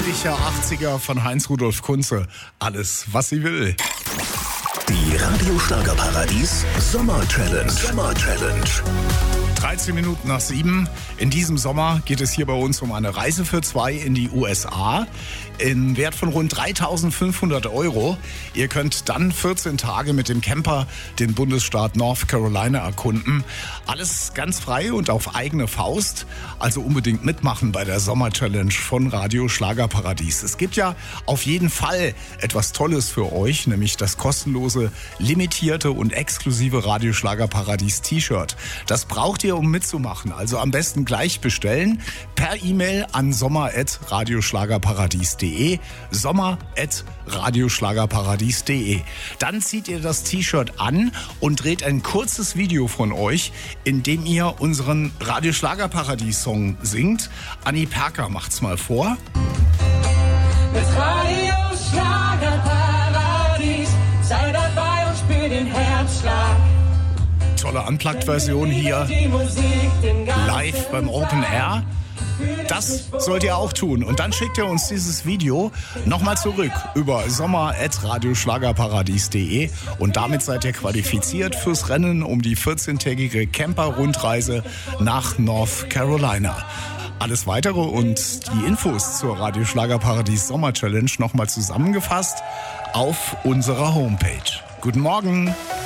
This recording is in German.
Fröhlicher 80er von Heinz-Rudolf Kunze. Alles, was sie will. Die Radio Schlagerparadies Sommer Challenge. 13 Minuten nach 7. In diesem Sommer geht es hier bei uns um eine Reise für zwei in die USA im Wert von rund 3.500 €. Ihr könnt dann 14 Tage mit dem Camper den Bundesstaat North Carolina erkunden. Alles ganz frei und auf eigene Faust. Also unbedingt mitmachen bei der Sommer-Challenge von Radio Schlagerparadies. Es gibt ja auf jeden Fall etwas Tolles für euch, nämlich das kostenlose, limitierte und exklusive Radio Schlagerparadies T-Shirt. Das braucht ihr, um mitzumachen. Also am besten gleich bestellen per E-Mail an sommer@radioschlagerparadies.de. sommer@radioschlagerparadies.de. Dann zieht ihr das T-Shirt an und dreht ein kurzes Video von euch, in dem ihr unseren Radio Schlagerparadies-Song singt. Anni Perker macht's mal vor. Mit Radio Schlagerparadies, sei dabei und spiel den Herzschlag. Tolle Unplugged-Version hier, live beim Open Air. Das sollt ihr auch tun. Und dann schickt ihr uns dieses Video nochmal zurück über sommer@radioschlagerparadies.de und damit seid ihr qualifiziert fürs Rennen um die 14-tägige Camper-Rundreise nach North Carolina. Alles Weitere und die Infos zur Radio Schlagerparadies Sommer Challenge nochmal zusammengefasst auf unserer Homepage. Guten Morgen!